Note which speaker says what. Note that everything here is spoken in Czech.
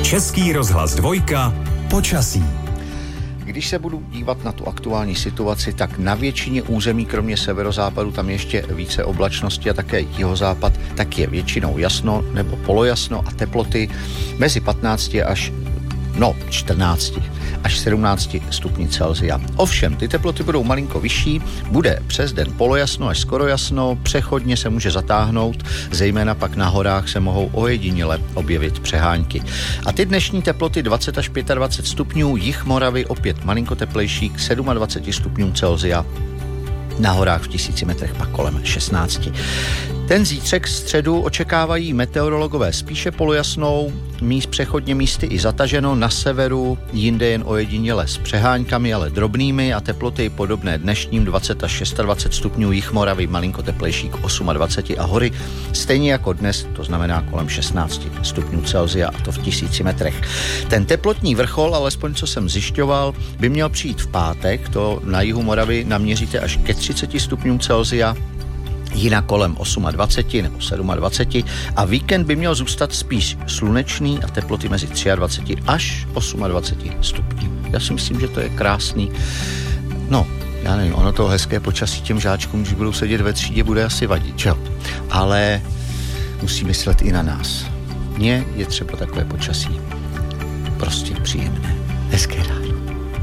Speaker 1: Český rozhlas 2, počasí.
Speaker 2: Když se budu dívat na tu aktuální situaci, tak na většině území, kromě severozápadu, tam ještě více oblačnosti a také jihozápad, tak je většinou jasno nebo polojasno a teploty mezi 15 až 14 až 17 stupni Celsia. Ovšem, ty teploty budou malinko vyšší, bude přes den polojasno až skoro jasno, přechodně se může zatáhnout, zejména pak na horách se mohou ojediněle objevit přehánky. A ty dnešní teploty 20 až 25 stupňů, jih Moravy opět malinko teplejší k 27 stupňům Celsia. Na horách v 1000 metrech pak kolem 16. Ten zítřek středu očekávají meteorologové spíše polojasnou, přechodně místy i zataženo, na severu jinde jen ojediněle s přeháňkami, ale drobnými a teploty podobné dnešním 20 až 26 stupňů, jih Moravy malinko teplejší k 28 a hory stejně jako dnes, to znamená kolem 16 stupňů Celsia a to v 1000 metrech. Ten teplotní vrchol, alespoň co jsem zjišťoval, by měl přijít v pátek, to na jihu Moravy naměříte až ke 30 stupňům Celsia, jinak kolem 28 nebo 27 a víkend by měl zůstat spíš slunečný a teploty mezi 23 až 28 stupňů. Já si myslím, že to je krásný. No, já nevím, ono to hezké počasí těm žáčkům, když budou sedět ve třídě, bude asi vadit, čo? Ale musí myslet i na nás. Mně je třeba takové počasí prostě příjemné. Hezké ráno.